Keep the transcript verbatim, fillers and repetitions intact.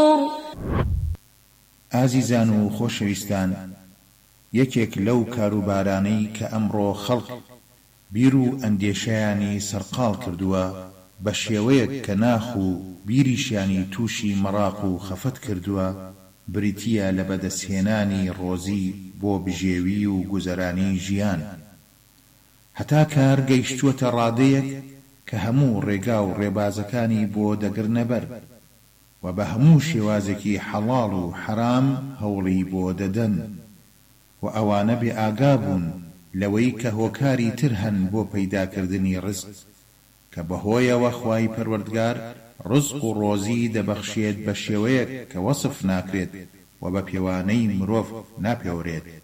ئازیزان و خۆشەویستان، یەکێک لەو کاروبارانەی کە ئەمڕۆ خەڵک بیر و ئەندێشەیانی سەرقاڵ کردووە بە شێوەیەک کە ناخ و بیریشیانی تووشی مەڕاق و خەفەت کردووە، بریتیە لە بەدەستهێنانی ڕۆزی بۆ بژێوی و گوزەرانی ژیان. هەتا کار گەیشتووەتە ڕادەیەک کە هەموو ڕێگا و ڕێبازەکانی بۆ دەگرنەبەر و بە هەموو شێوازێکی حەڵاڵ و حەرام هەوڵی بۆ دەدەن و ئەوانە بێ ئاگا بوون لەوەی کە هۆکاری تر هەن بۆ پەیداکردنی ڕزق کە بەهۆیەوە خوای پەروەردگار ڕزق و ڕۆزی دەبەخشێت بە شێوەیەک کە وەسف ناکرێت و بە پێوانەی مرۆڤ ناپێورێت.